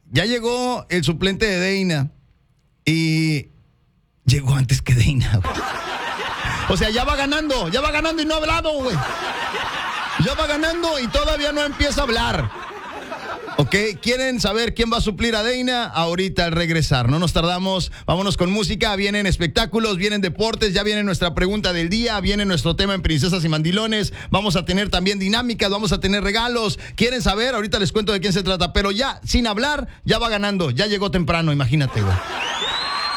ya llegó el suplente de Deina y llegó antes que Deina, güey. O sea, ya va ganando y no ha hablado, güey. Ya va ganando y todavía no empieza a hablar. ¿Ok? ¿Quieren saber quién va a suplir a Deina? Ahorita al regresar. No nos tardamos. Vámonos con música. Vienen espectáculos, vienen deportes, ya viene nuestra pregunta del día, viene nuestro tema en Princesas y Mandilones. Vamos a tener también dinámicas, vamos a tener regalos. ¿Quieren saber? Ahorita les cuento de quién se trata. Pero ya, sin hablar, ya va ganando. Ya llegó temprano, imagínate, güey.